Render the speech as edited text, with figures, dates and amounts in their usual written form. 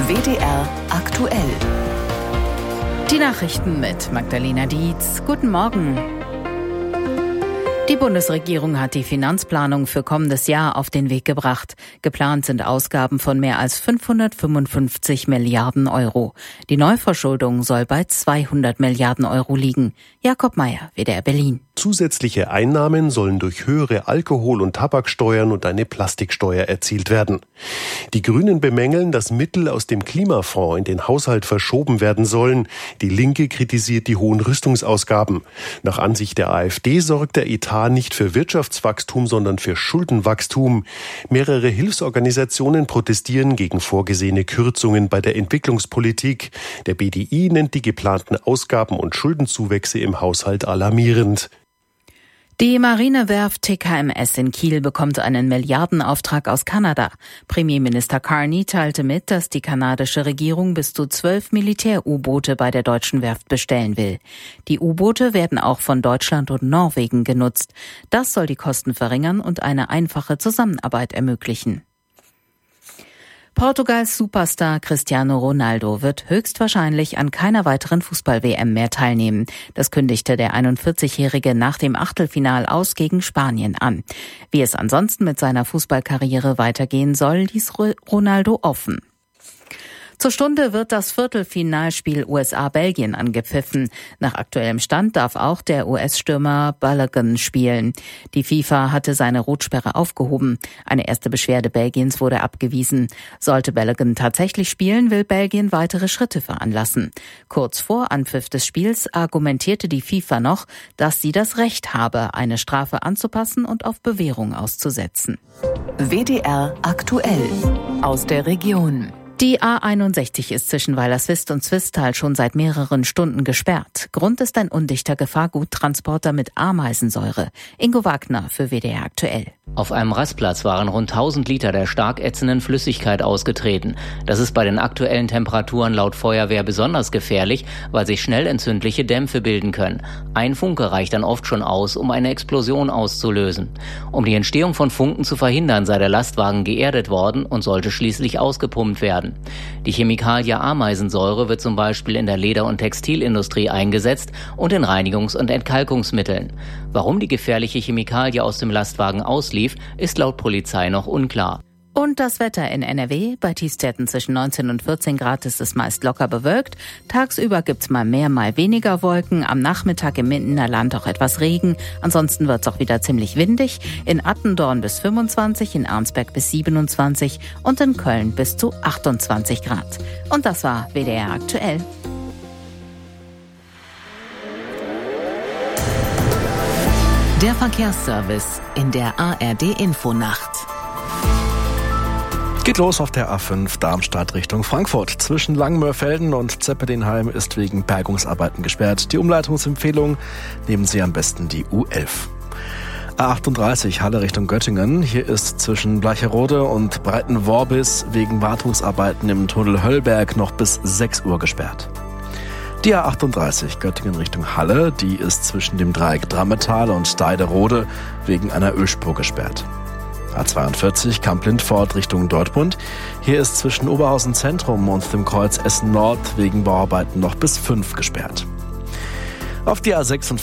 WDR aktuell. Die Nachrichten mit Magdalena Dietz. Guten Morgen. Die Bundesregierung hat die Finanzplanung für kommendes Jahr auf den Weg gebracht. Geplant sind Ausgaben von mehr als 555 Milliarden Euro. Die Neuverschuldung soll bei 200 Milliarden Euro liegen. Jakob Mayer, WDR Berlin. Zusätzliche Einnahmen sollen durch höhere Alkohol- und Tabaksteuern und eine Plastiksteuer erzielt werden. Die Grünen bemängeln, dass Mittel aus dem Klimafonds in den Haushalt verschoben werden sollen. Die Linke kritisiert die hohen Rüstungsausgaben. Nach Ansicht der AfD sorgt der Etat nicht für Wirtschaftswachstum, sondern für Schuldenwachstum. Mehrere Hilfsorganisationen protestieren gegen vorgesehene Kürzungen bei der Entwicklungspolitik. Der BDI nennt die geplanten Ausgaben und Schuldenzuwächse im Haushalt alarmierend. Die Marinewerft TKMS in Kiel bekommt einen Milliardenauftrag aus Kanada. Premierminister Carney teilte mit, dass die kanadische Regierung bis zu 12 Militär-U-Boote bei der deutschen Werft bestellen will. Die U-Boote werden auch von Deutschland und Norwegen genutzt. Das soll die Kosten verringern und eine einfache Zusammenarbeit ermöglichen. Portugals Superstar Cristiano Ronaldo wird höchstwahrscheinlich an keiner weiteren Fußball-WM mehr teilnehmen. Das kündigte der 41-Jährige nach dem Achtelfinal aus gegen Spanien an. Wie es ansonsten mit seiner Fußballkarriere weitergehen soll, ließ Ronaldo offen. Zur Stunde wird das Viertelfinalspiel USA-Belgien angepfiffen. Nach aktuellem Stand darf auch der US-Stürmer Balogun spielen. Die FIFA hatte seine Rotsperre aufgehoben. Eine erste Beschwerde Belgiens wurde abgewiesen. Sollte Balogun tatsächlich spielen, will Belgien weitere Schritte veranlassen. Kurz vor Anpfiff des Spiels argumentierte die FIFA noch, dass sie das Recht habe, eine Strafe anzupassen und auf Bewährung auszusetzen. WDR aktuell aus der Region. Die A61 ist zwischen Weilerswist und Zwistal schon seit mehreren Stunden gesperrt. Grund ist ein undichter Gefahrguttransporter mit Ameisensäure. Ingo Wagner für WDR aktuell. Auf einem Rastplatz waren rund 1000 Liter der stark ätzenden Flüssigkeit ausgetreten. Das ist bei den aktuellen Temperaturen laut Feuerwehr besonders gefährlich, weil sich schnell entzündliche Dämpfe bilden können. Ein Funke reicht dann oft schon aus, um eine Explosion auszulösen. Um die Entstehung von Funken zu verhindern, sei der Lastwagen geerdet worden und sollte schließlich ausgepumpt werden. Die Chemikalie Ameisensäure wird zum Beispiel in der Leder- und Textilindustrie eingesetzt und in Reinigungs- und Entkalkungsmitteln. Warum die gefährliche Chemikalie aus dem Lastwagen auslief, ist laut Polizei noch unklar. Und das Wetter in NRW. Bei Tiefstwerten zwischen 19 und 14 Grad ist es meist locker bewölkt. Tagsüber gibt's mal mehr, mal weniger Wolken. Am Nachmittag im Innerland auch etwas Regen. Ansonsten wird's auch wieder ziemlich windig. In Attendorn bis 25, in Arnsberg bis 27 und in Köln bis zu 28 Grad. Und das war WDR aktuell. Der Verkehrsservice in der ARD-Infonacht. Geht los auf der A5 Darmstadt Richtung Frankfurt. Zwischen Langmörfelden und Zeppelinheim ist wegen Bergungsarbeiten gesperrt. Die Umleitungsempfehlung: nehmen Sie am besten die U11. A38 Halle Richtung Göttingen. Hier ist zwischen Bleicherode und Breitenworbis wegen Wartungsarbeiten im Tunnel Höllberg noch bis 6 Uhr gesperrt. Die A38 Göttingen Richtung Halle, die ist zwischen dem Dreieck Drammetal und Deiderode wegen einer Ölspur gesperrt. A42 Kamp-Lindfort Richtung Dortmund. Hier ist zwischen Oberhausen Zentrum und dem Kreuz Essen Nord wegen Bauarbeiten noch bis 5 gesperrt. Auf die A46